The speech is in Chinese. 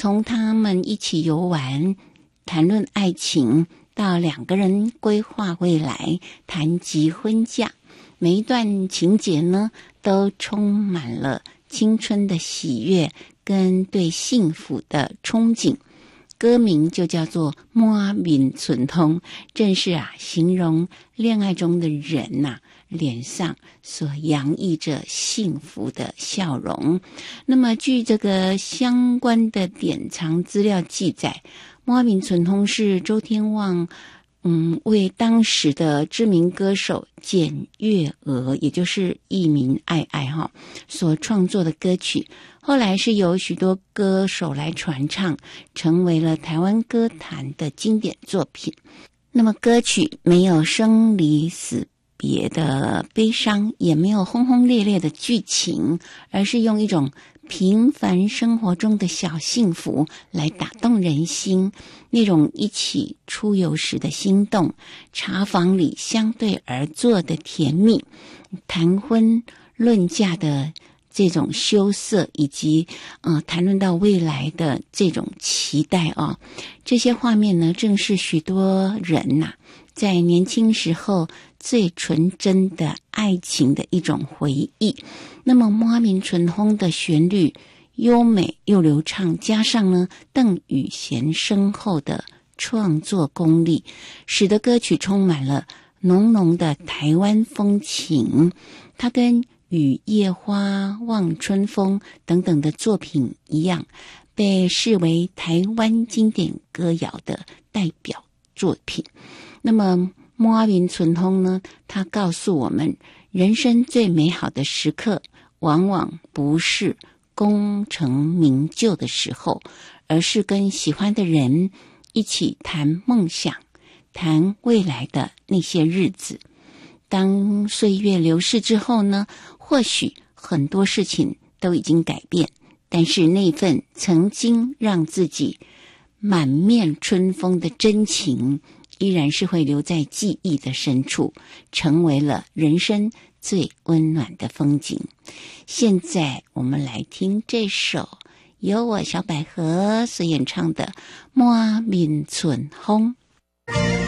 从他们一起游玩，谈论爱情，到两个人规划未来，谈及婚嫁，每一段情节呢，都充满了青春的喜悦跟对幸福的憧憬。歌名就叫做满面春风，正是形容恋爱中的人脸上所洋溢着幸福的笑容。那么据这个相关的典藏资料记载，满面春风是周天旺为当时的知名歌手简月娥，也就是艺名爱爱所创作的歌曲，后来是由许多歌手来传唱，成为了台湾歌坛的经典作品。那么歌曲没有生离死别的悲伤，也没有轰轰烈烈的剧情，而是用一种平凡生活中的小幸福来打动人心，那种一起出游时的心动，茶房里相对而坐的甜蜜，谈婚论嫁的这种羞涩，以及谈论到未来的这种期待这些画面呢，正是许多人在年轻时候最纯真的爱情的一种回忆。那么满面春风的旋律优美又流畅，加上呢邓雨贤深厚的创作功力，使得歌曲充满了浓浓的台湾风情。它跟雨夜花、望春风等等的作品一样，被视为台湾经典歌谣的代表作品。那么满面春风呢，它告诉我们，人生最美好的时刻往往不是功成名就的时候，而是跟喜欢的人一起谈梦想，谈未来的那些日子。当岁月流逝之后呢，或许很多事情都已经改变，但是那份曾经让自己满面春风的真情，依然是会留在记忆的深处，成为了人生最温暖的风景。现在我们来听这首由我小百合所演唱的《满面春风》。